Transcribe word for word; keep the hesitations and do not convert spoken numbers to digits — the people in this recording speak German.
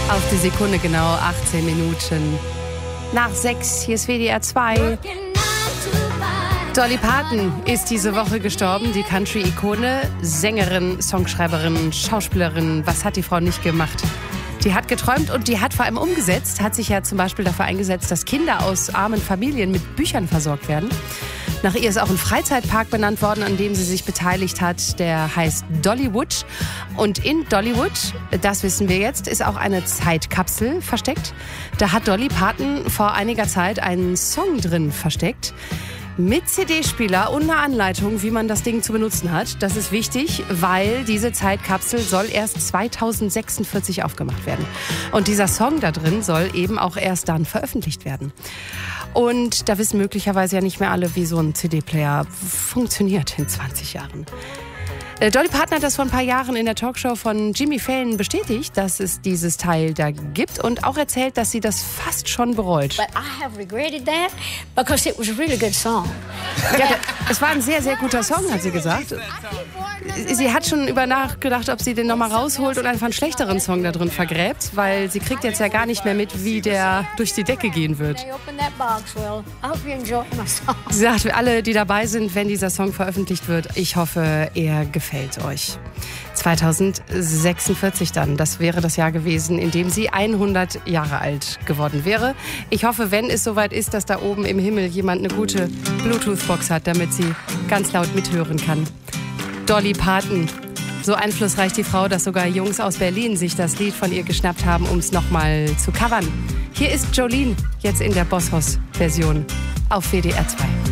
Auf die Sekunde genau, achtzehn Minuten nach sechs. Hier ist W D R zwei. Dolly Parton ist diese Woche gestorben, die Country-Ikone, Sängerin, Songschreiberin, Schauspielerin. Was hat die Frau nicht gemacht? Die hat geträumt und die hat vor allem umgesetzt, hat sich ja zum Beispiel dafür eingesetzt, dass Kinder aus armen Familien mit Büchern versorgt werden. Nach ihr ist auch ein Freizeitpark benannt worden, an dem sie sich beteiligt hat. Der heißt Dollywood. Und in Dollywood, das wissen wir jetzt, ist auch eine Zeitkapsel versteckt. Da hat Dolly Parton vor einiger Zeit einen Song drin versteckt. Mit C D-Spieler und einer Anleitung, wie man das Ding zu benutzen hat. Das ist wichtig, weil diese Zeitkapsel soll erst zweitausendsechsundvierzig aufgemacht werden. Und dieser Song da drin soll eben auch erst dann veröffentlicht werden. Und da wissen möglicherweise ja nicht mehr alle, wie so ein C D-Player funktioniert in zwanzig Jahren. Dolly Parton hat das vor ein paar Jahren in der Talkshow von Jimmy Fallon bestätigt, dass es dieses Teil da gibt und auch erzählt, dass sie das fast schon bereut. But I have regretted that because it was a really good song. Ja, es war ein sehr, sehr guter Song, hat sie gesagt. Sie hat schon über nachgedacht, ob sie den nochmal rausholt und einfach einen schlechteren Song da drin vergräbt, weil sie kriegt jetzt ja gar nicht mehr mit, wie der durch die Decke gehen wird. Sie sagt, alle, die dabei sind, wenn dieser Song veröffentlicht wird, ich hoffe, er gefällt euch. zweitausendsechsundvierzig dann, das wäre das Jahr gewesen, in dem sie hundert Jahre alt geworden wäre. Ich hoffe, wenn es soweit ist, dass da oben im Himmel jemand eine gute Bluetooth-Box hat, damit sie ganz laut mithören kann. Dolly Parton. So einflussreich die Frau, dass sogar Jungs aus Berlin sich das Lied von ihr geschnappt haben, um es nochmal zu covern. Hier ist Jolene, jetzt in der Boss Hoss Version auf W D R zwei.